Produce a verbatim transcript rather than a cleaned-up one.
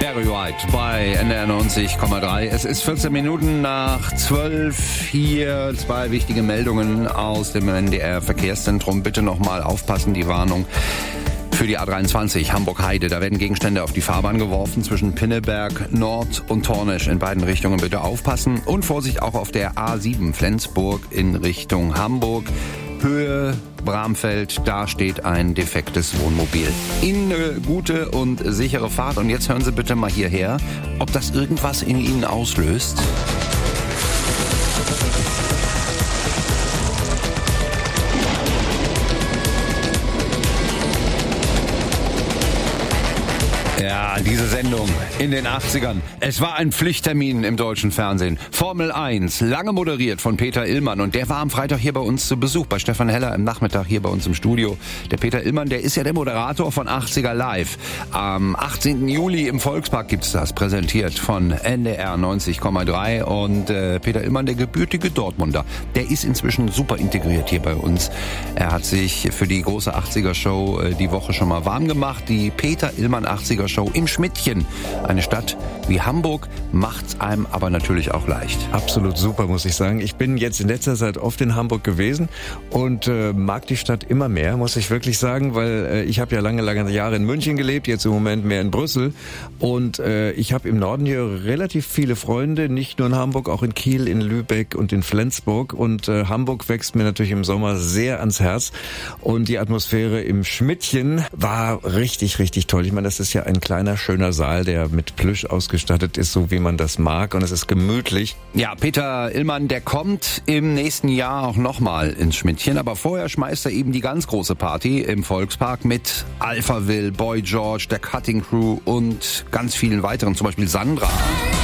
Barry White bei N D R neunzig Komma drei. Es ist vierzehn Minuten nach zwölf. Hier zwei wichtige Meldungen aus dem N D R Verkehrszentrum. Bitte nochmal aufpassen, die Warnung für die A dreiundzwanzig Hamburg-Heide. Da werden Gegenstände auf die Fahrbahn geworfen zwischen Pinneberg Nord und Tornisch. In beiden Richtungen bitte aufpassen. Und Vorsicht auch auf der A sieben Flensburg in Richtung Hamburg. Höhe Bramfeld, da steht ein defektes Wohnmobil. Ihnen eine gute und sichere Fahrt. Und jetzt hören Sie bitte mal hierher, ob das irgendwas in Ihnen auslöst. Ja, diese Sendung in den achtzigern. Es war ein Pflichttermin im deutschen Fernsehen. Formel eins, lange moderiert von Peter Illmann. Und der war am Freitag hier bei uns zu Besuch, bei Stefan Heller im Nachmittag hier bei uns im Studio. Der Peter Illmann, der ist ja der Moderator von achtziger Live. Am achtzehnten Juli im Volkspark gibt's das, präsentiert von N D R neunzig Komma drei. Und äh, Peter Illmann, der gebürtige Dortmunder, der ist inzwischen super integriert hier bei uns. Er hat sich für die große achtziger-Show äh, die Woche schon mal warm gemacht. Die Peter Illmann achtziger-Show im Schmidtchen. Eine Stadt wie Hamburg macht's einem aber natürlich auch leicht. Absolut super, muss ich sagen. Ich bin jetzt in letzter Zeit oft in Hamburg gewesen und äh, mag die Stadt immer mehr, muss ich wirklich sagen, weil äh, ich habe ja lange, lange Jahre in München gelebt, jetzt im Moment mehr in Brüssel. Und äh, ich habe im Norden hier relativ viele Freunde, nicht nur in Hamburg, auch in Kiel, in Lübeck und in Flensburg. Und äh, Hamburg wächst mir natürlich im Sommer sehr ans Herz. Und die Atmosphäre im Schmidtchen war richtig, richtig toll. Ich meine, das ist ja ein kleiner, schöner Saal, der mit Plüsch ausgestattet ist, so wie man das mag. Und es ist gemütlich. Ja, Peter Illmann, der kommt im nächsten Jahr auch nochmal ins Schmidtchen. Aber vorher schmeißt er eben die ganz große Party im Volkspark mit Alphaville, Boy George, der Cutting Crew und ganz vielen weiteren, zum Beispiel Sandra.